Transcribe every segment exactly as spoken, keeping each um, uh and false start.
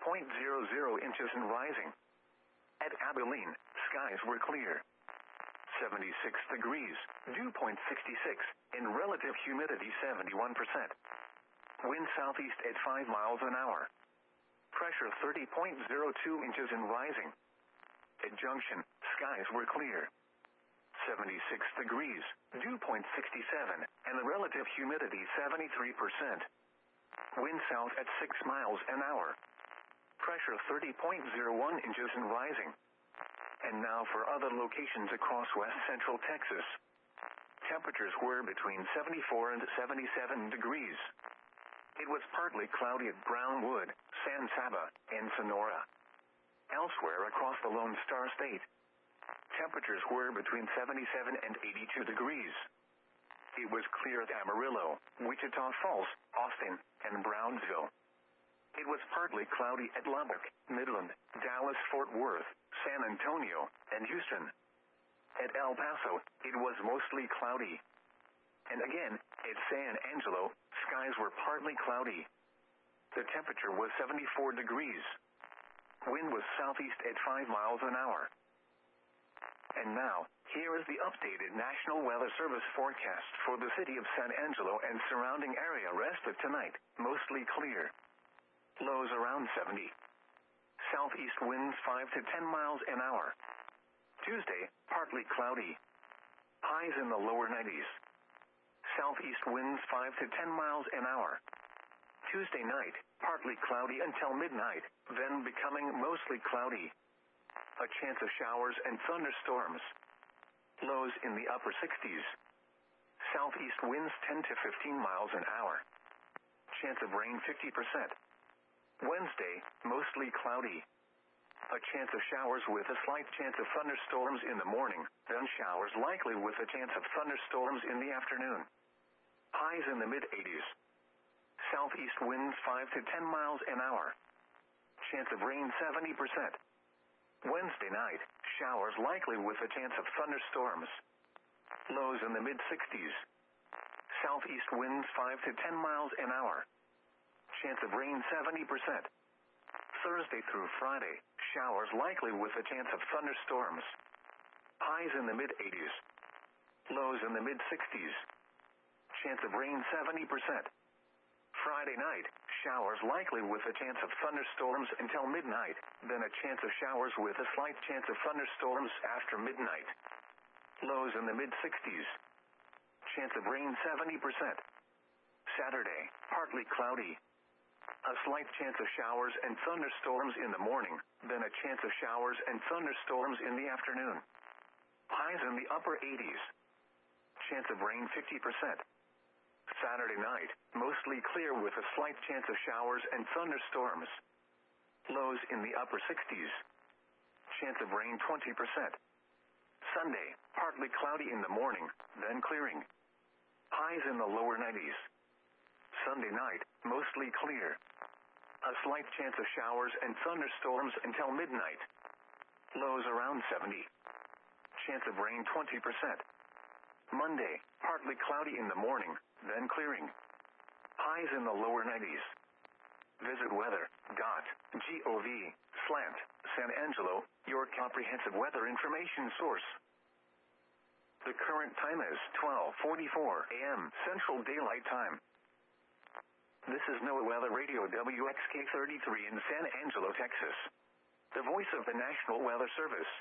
point zero zero inches and rising. At Abilene, skies were clear. seventy-six degrees, dew point sixty-six, and relative humidity seventy-one percent. Wind southeast at five miles an hour. Pressure thirty point zero two inches and rising. At Junction, skies were clear. seventy-six degrees, dew point sixty-seven, and the relative humidity seventy-three percent. Wind south at six miles an hour. Pressure thirty point zero one inches and rising. And now for other locations across west central Texas. Temperatures were between seventy-four and seventy-seven degrees. It was partly cloudy at Brownwood, San Saba, and Sonora. Elsewhere across the Lone Star State, temperatures were between seventy-seven and eighty-two degrees. It was clear at Amarillo, Wichita Falls, Austin, and Brownsville. It was partly cloudy at Lubbock, Midland, Dallas, Fort Worth, San Antonio, and Houston. At El Paso, it was mostly cloudy. And again, at San Angelo, skies were partly cloudy. The temperature was seventy-four degrees. Wind was southeast at five miles an hour. And now, here is the updated National Weather Service forecast for the city of San Angelo and surrounding area rest of tonight, mostly clear. Lows around seventy. Southeast winds five to ten miles an hour. Tuesday, partly cloudy. Highs in the lower nineties. Southeast winds five to ten miles an hour. Tuesday night, partly cloudy until midnight, then becoming mostly cloudy. A chance of showers and thunderstorms. Lows in the upper sixties. Southeast winds ten to fifteen miles an hour. Chance of rain fifty percent. Wednesday, mostly cloudy. A chance of showers with a slight chance of thunderstorms in the morning, then showers likely with a chance of thunderstorms in the afternoon. Highs in the mid-eighties. Southeast winds five to ten miles an hour. Chance of rain seventy percent. Wednesday night, showers likely with a chance of thunderstorms. Lows in the mid-sixties. Southeast winds five to ten miles an hour. Chance of rain seventy percent. Thursday through Friday, showers likely with a chance of thunderstorms. Highs in the mid-eighties. Lows in the mid-sixties. Chance of rain seventy percent. Friday night, showers likely with a chance of thunderstorms until midnight, then a chance of showers with a slight chance of thunderstorms after midnight. Lows in the mid-sixties. Chance of rain seventy percent. Saturday, partly cloudy. A slight chance of showers and thunderstorms in the morning, then a chance of showers and thunderstorms in the afternoon. Highs in the upper eighties. Chance of rain fifty percent. Saturday night, mostly clear with a slight chance of showers and thunderstorms. Lows in the upper sixties. Chance of rain twenty percent. Sunday, partly cloudy in the morning, then clearing. Highs in the lower nineties. Sunday night, mostly clear. A slight chance of showers and thunderstorms until midnight. Lows around seventy. Chance of rain twenty percent. Monday, partly cloudy in the morning, then clearing. Highs in the lower nineties. Visit weather dot gov slash San Angelo, your comprehensive weather information source. The current time is twelve forty-four a m Central Daylight Time. This is NOAA Weather Radio W X K thirty-three in San Angelo, Texas. The voice of the National Weather Service.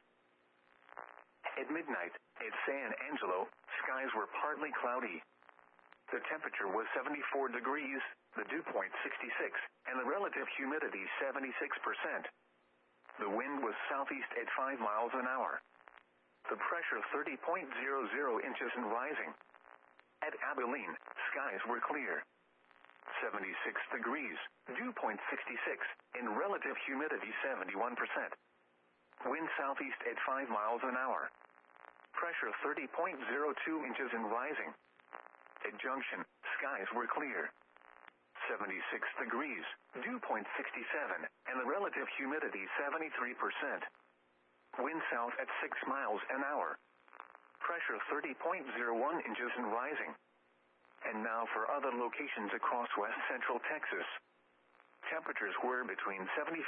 At midnight, at San Angelo, skies were partly cloudy. The temperature was seventy-four degrees, the dew point sixty-six, and the relative humidity seventy-six percent. The wind was southeast at five miles an hour. The pressure thirty point zero zero inches and rising. At Abilene, skies were clear. seventy-six degrees, dew point sixty-six, and relative humidity seventy-one percent. Wind southeast at five miles an hour. Pressure thirty point zero two inches and rising. At Junction, skies were clear. seventy-six degrees, dew point sixty-seven, and the relative humidity seventy-three percent. Wind south at six miles an hour. Pressure thirty point zero one inches and rising. And now for other locations across west central Texas. Temperatures were between seventy